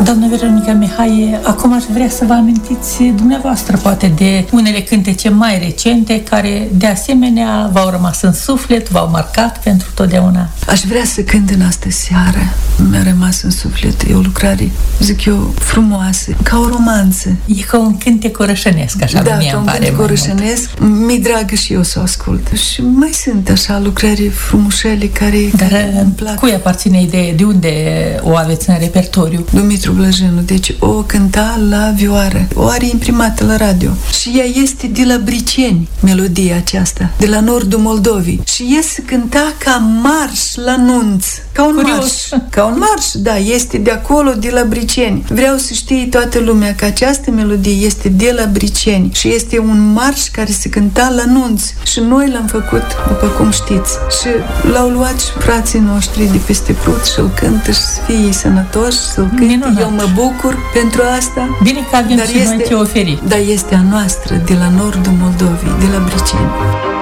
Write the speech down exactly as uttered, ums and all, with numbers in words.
Doamna Veronica Mihai, acum aș vrea să vă amintiți dumneavoastră poate de unele cântece mai recente care de asemenea v-au rămas în suflet, v-au marcat pentru totdeauna. Aș vrea să cânt în astă seară. Mi-a rămas în suflet. E o lucrare, zic eu, frumoasă, ca o romanță. E ca un cântec orășănesc, așa da, mie îmi pare. Da, ca un cântec orășănesc. Mi-e dragă și eu să o ascult. Și mai sunt așa lucrări frumușele care, Dar care îmi plac. Cui aparține ideea? De unde o aveți în repertoriu? Dumitru Blăjanu. Deci o cânta la vioară. O are imprimată la radio. Și ea este de la Briceni, melodia aceasta, de la nordul Moldovei. Și ea se cânta ca marș la nunț. Ca un Curios. marș. Ca un marș, da, este de acolo, de la Briceni. Vreau să știe toată lumea că această melodie este de la Briceni și este un marș care se cânta la nunț. Și noi l-am făcut, după cum știți. Și l-au luat și frații noștri de peste Prut și îl cântă și să fie sănătoși, să-l cânte. Minunat. Eu mă bucur pentru asta. Bine că avem Dar și este, noi ce oferi. dar este a noastră, de la nordul Moldovei, de la Briceni.